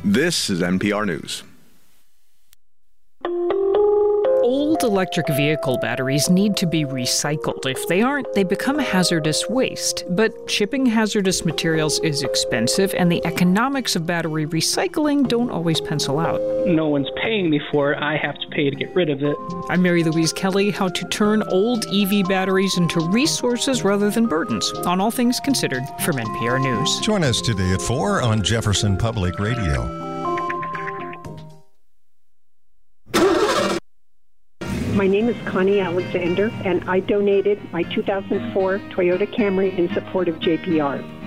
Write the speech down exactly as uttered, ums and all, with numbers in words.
This is N P R News. Old electric vehicle batteries need to be recycled. If they aren't, they become hazardous waste. But shipping hazardous materials is expensive, and the economics of battery recycling don't always pencil out. No one's paying me for it. I have to pay to get rid of it. I'm Mary Louise Kelly. How to turn old E V batteries into resources rather than burdens, on All Things Considered from N P R News. Join us today at four on Jefferson Public Radio. My name is Connie Alexander, and I donated my two thousand four Toyota Camry in support of J P R.